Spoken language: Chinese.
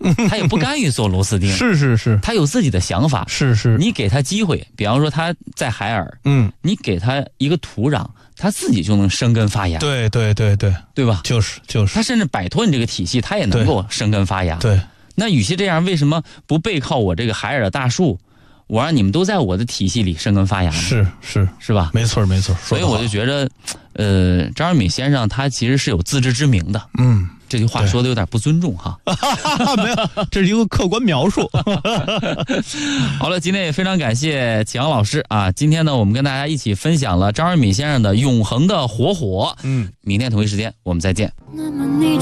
他也不甘于做螺丝钉， 是， 他有自己的想法， 是， 你给他机会，比方说他在海尔，你给他一个土壤，他自己就能生根发芽， 对吧？ 就是， 他甚至摆脱你这个体系，他也能够生根发芽。 对， 那与其这样，为什么不背靠我这个海尔的大树？我让你们都在我的体系里生根发芽呢？ 是吧？ 没错。 所以我就觉得，张瑞敏先生他其实是有自知之明的。这句话说的有点不尊重哈。 没有，这是一个客观描述。 好了，今天也非常感谢启阳老师啊。今天呢，我们跟大家一起分享了张瑞敏先生的《永恒的火火》。明天同一时间我们再见。